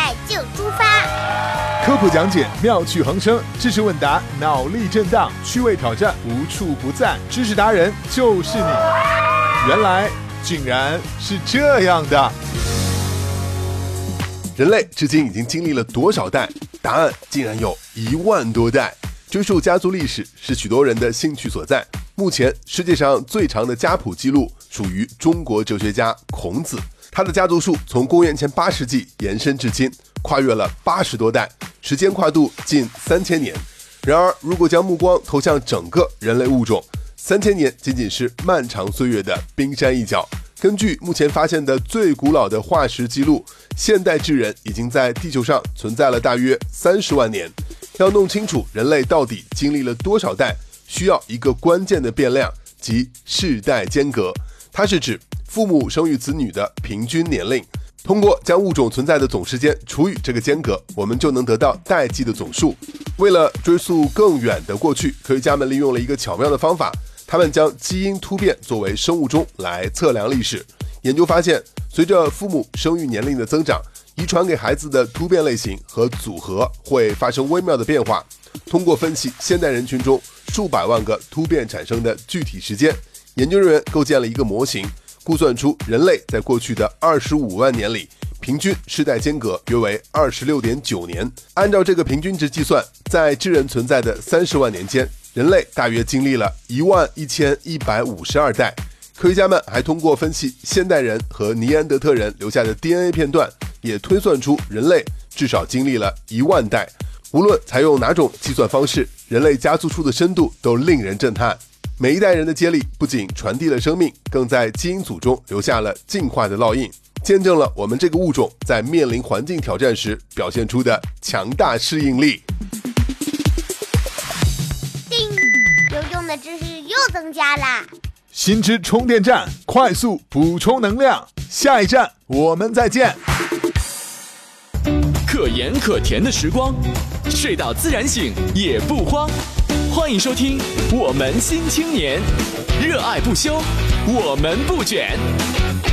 在就出发。 科普讲解，妙趣横生；知识问答，脑力震荡；趣味挑战，无处不在。知识达人就是你。原来竟然是这样的。 人类至今已经经历了多少代？答案竟然有1万多代。追溯家族历史是许多人的兴趣所在。目前世界上最长的家谱记录属于中国哲学家孔子，他的家族树从公元前8世纪延伸至今，跨越了80多代，时间跨度近3000年。然而，如果将目光投向整个人类物种，3000年仅仅是漫长岁月的冰山一角。根据目前发现的最古老的化石记录，现代智人已经在地球上存在了大约30万年。要弄清楚人类到底经历了多少代，需要一个关键的变量，即世代间隔。它是指父母生育子女的平均年龄。通过将物种存在的总时间除以这个间隔，我们就能得到代际的总数。为了追溯更远的过去，科学家们利用了一个巧妙的方法，他们将基因突变作为生物钟来测量历史。研究发现，随着父母生育年龄的增长，遗传给孩子的突变类型和组合会发生微妙的变化。通过分析现代人群中数百万个突变产生的具体时间，研究人员构建了一个模型，估算出人类在过去的25万年里，平均世代间隔约为26.9年。按照这个平均值计算，在智人存在的30万年间，人类大约经历了11152代。科学家们还通过分析现代人和尼安德特人留下的 DNA 片段，也推算出人类至少经历了1万代。无论采用哪种计算方式，人类家族树的深度都令人震撼。每一代人的接力不仅传递了生命，更在基因组中留下了进化的烙印，见证了我们这个物种在面临环境挑战时表现出的强大适应力。 叮，有用的知识又增加啦！ 新知充电站，快速补充能量。下一站我们再见。 可盐可甜的时光，睡到自然醒也不慌。欢迎收听《我们新青年》，热爱不休，我们不卷。